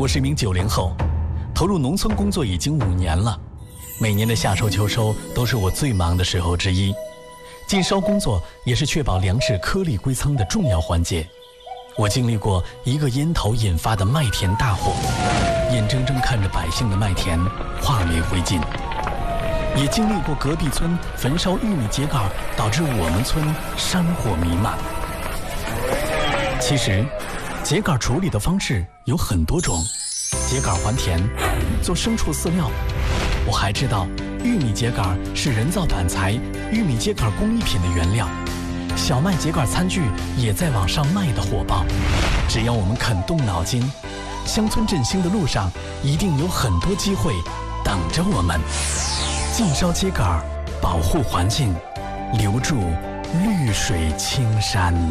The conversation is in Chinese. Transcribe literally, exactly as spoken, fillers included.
我是一名九零后，投入农村工作已经五年了。每年的夏收秋收都是我最忙的时候之一，进烧工作也是确保粮食颗粒归仓的重要环节。我经历过一个烟头引发的麦田大火，眼睁睁看着百姓的麦田化为灰烬，也经历过隔壁村焚烧玉米秸秆导致我们村山火弥漫。其实秸秆处理的方式有很多种，秸秆还田，做牲畜饲料。我还知道玉米秸秆是人造板材、玉米秸秆工艺品的原料，小麦秸秆餐具也在往上卖得火爆。只要我们肯动脑筋，乡村振兴的路上一定有很多机会等着我们。禁烧秸秆，保护环境，留住绿水青山。